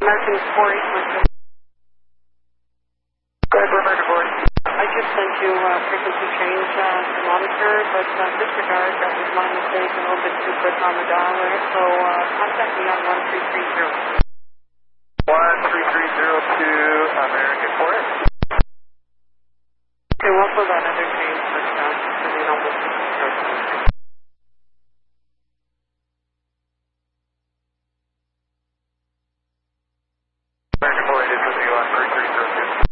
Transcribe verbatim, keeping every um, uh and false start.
American four eight one two. Go ahead, American four. I just sent you uh, frequency change uh, to monitor, but uh, disregard, that was my mistake, a little bit too quick on the dialer, so uh, contact me on one three three zero.